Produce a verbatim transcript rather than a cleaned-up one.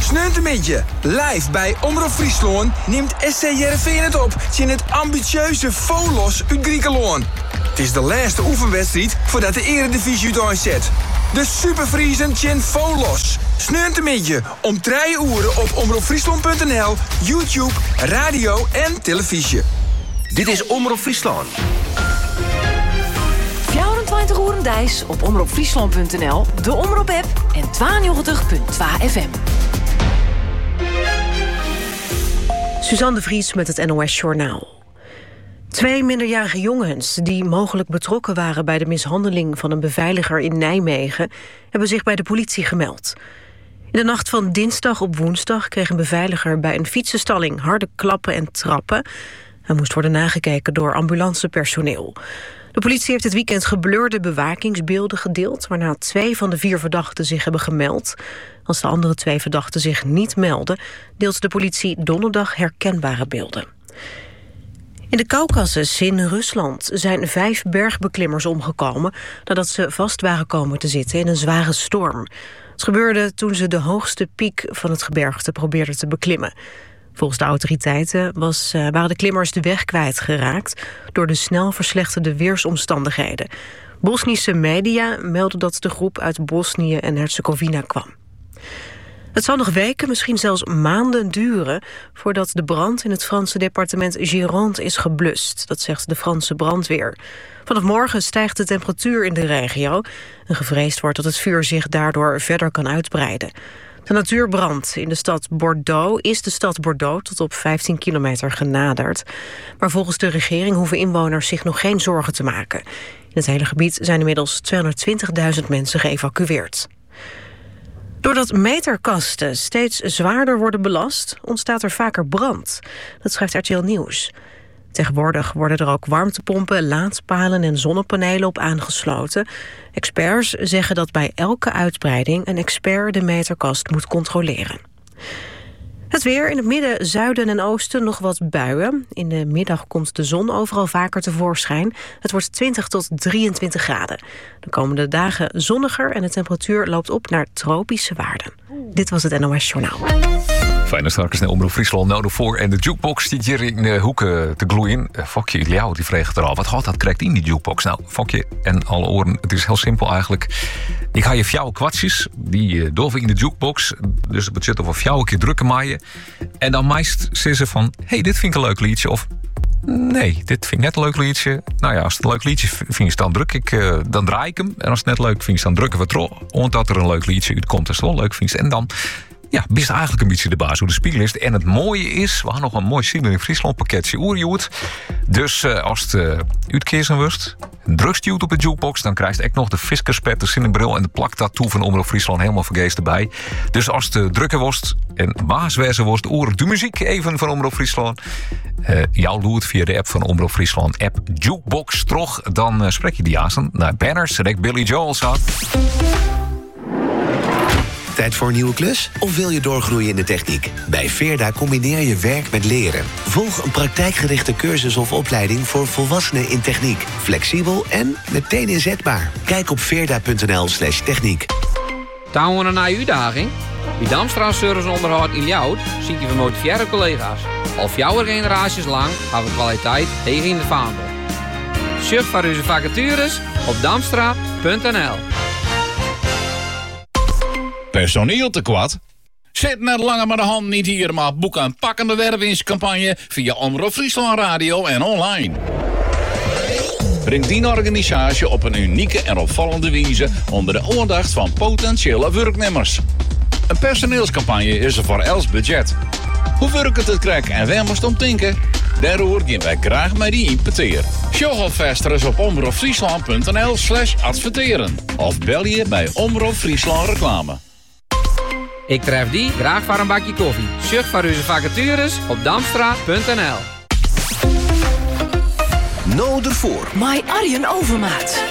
Sneuntemidje, live bij Omroep Friesland neemt S C Heerenveen het op in het ambitieuze Volos uit Griekenland. Het is de laatste oefenwedstrijd voordat de Eredivisie uitzet. De Superfriesen tjen Volos. Sneuntemidje om drie uur op omroepfriesland punt n l, YouTube, radio en televisie. Dit is Omroep Friesland. vierentwintig uur dijs op omroepfriesland punt n l, de Omroep-app en tweeënnegentig komma twee F M. Suzanne de Vries met het N O S-journaal. Twee minderjarige jongens die mogelijk betrokken waren bij de mishandeling van een beveiliger in Nijmegen hebben zich bij de politie gemeld. In de nacht van dinsdag op woensdag kreeg een beveiliger bij een fietsenstalling harde klappen en trappen. Hij moest worden nagekeken door ambulancepersoneel. De politie heeft dit weekend geblurde bewakingsbeelden gedeeld, waarna twee van de vier verdachten zich hebben gemeld. Als de andere twee verdachten zich niet melden, deelt de politie donderdag herkenbare beelden. In de Kaukasus in Rusland zijn vijf bergbeklimmers omgekomen nadat ze vast waren komen te zitten in een zware storm. Het gebeurde toen ze de hoogste piek van het gebergte probeerden te beklimmen. Volgens de autoriteiten was, uh, waren de klimmers de weg kwijtgeraakt door de snel verslechterde weersomstandigheden. Bosnische media melden dat de groep uit Bosnië en Herzegovina kwam. Het zal nog weken, misschien zelfs maanden duren voordat de brand in het Franse departement Gironde is geblust. Dat zegt de Franse brandweer. Vanaf morgen stijgt de temperatuur in de regio en gevreesd wordt dat het vuur zich daardoor verder kan uitbreiden. De natuurbrand in de stad Bordeaux is de stad Bordeaux tot op vijftien kilometer genaderd. Maar volgens de regering hoeven inwoners zich nog geen zorgen te maken. In het hele gebied zijn inmiddels tweehonderdtwintigduizend mensen geëvacueerd. Doordat meterkasten steeds zwaarder worden belast, ontstaat er vaker brand. Dat schrijft R T L Nieuws. Tegenwoordig worden er ook warmtepompen, laadpalen en zonnepanelen op aangesloten. Experts zeggen dat bij elke uitbreiding een expert de meterkast moet controleren. Het weer in het midden, zuiden en oosten nog wat buien. In de middag komt de zon overal vaker tevoorschijn. Het wordt twintig tot drieëntwintig graden. De komende dagen zonniger en de temperatuur loopt op naar tropische waarden. Dit was het N O S-journaal. Fijne straks snel Omroep Friesland nodig voor. En de jukebox die hier in de hoeken te gloeien. Fokje Liao die vreegt er al. Wat houdt dat krijgt in die jukebox? Nou, Fokje en alle oren. Het is heel simpel eigenlijk. Ik ga je fjouwe kwartjes. Die uh, doven in de jukebox. Dus het budget over fjouwe keer drukken maaien. En dan meest zeggen ze van... Hé, hey, dit vind ik een leuk liedje. Of... Nee, dit vind ik net een leuk liedje. Nou ja, als het een leuk liedje vind, dan druk ik, uh, dan draai ik hem. En als het net leuk vind, dan drukken we het erop. Omdat er een leuk liedje uitkomt, als het wel leuk vindt. En dan... Ja, best eigenlijk een beetje de baas hoe de spiegel is. En het mooie is, we gaan nog een mooi Simon in Friesland pakketje oerjoet. Dus uh, als het uh, uitkeersen wordt, drukst je op de jukebox, dan krijg je echt nog de fiskerspet, de zinnenbril en de plaktattoo van Omroep Friesland helemaal vergeest erbij. Dus als het drukker wordt en waaswezen wordt, oer de muziek even van Omroep Friesland. Uh, jou doet via de app van Omroep Friesland, app Jukebox Trog. Dan uh, spreek je die aan naar banners, direct Billy Joel zat. Tijd voor een nieuwe klus? Of wil je doorgroeien in de techniek? Bij Veerda combineer je werk met leren. Volg een praktijkgerichte cursus of opleiding voor volwassenen in techniek. Flexibel en meteen inzetbaar. Kijk op veerda punt n l slash techniek. Touwen we naar uitdaging? Bij Damstra Service Onderhoud in Ljouwt ziet je gemotiveerde collega's. Al vier generaties lang hebben we kwaliteit tegen in de vaandel. Surf voor onze vacatures op damstra punt n l. Personeel tekort? Zet net langer maar de hand niet hier, maar boek een pakkende wervingscampagne via Omroep Friesland Radio en online. Breng die organisatie op een unieke en opvallende wijze onder de aandacht van potentiële werknemers. Een personeelscampagne is er voor els budget. Hoe werkt het krijgen en waar moest om denken? Daarover gaan wij graag met die impeteer. Show alvast op omroepfriesland punt n l slash adverteren. Of bel je bij Omroep Friesland Reclame. Ik tref die graag voor een bakje koffie. Surf voor onze vacatures op damstra punt n l. Nou ervoor. My Arjen Overmaat.